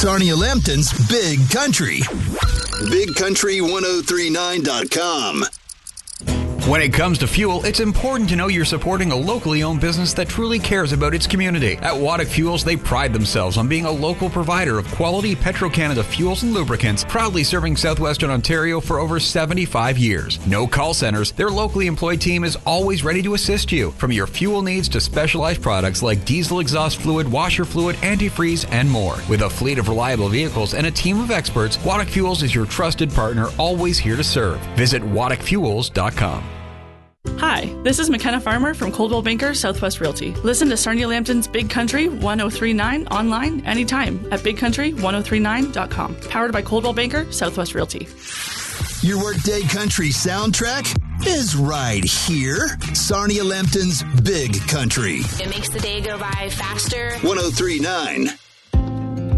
Sarnia Lambton's Big Country. BigCountry1039.com. When it comes to fuel, it's important to know you're supporting a locally owned business that truly cares about its community. At Waddick Fuels, they pride themselves on being a local provider of quality Petro-Canada fuels and lubricants, proudly serving southwestern Ontario for over 75 years. No call centers, their locally employed team is always ready to assist you, from your fuel needs to specialized products like diesel exhaust fluid, washer fluid, antifreeze, and more. With a fleet of reliable vehicles and a team of experts, Waddick Fuels is your trusted partner, always here to serve. Visit WaddickFuels.com. Hi, this is McKenna Farmer from Coldwell Banker Southwest Realty. Listen to Sarnia Lambton's Big Country 1039 online anytime at BigCountry1039.com. Powered by Coldwell Banker Southwest Realty. Your workday country soundtrack is right here. Sarnia Lambton's Big Country. It makes the day go by faster. 1039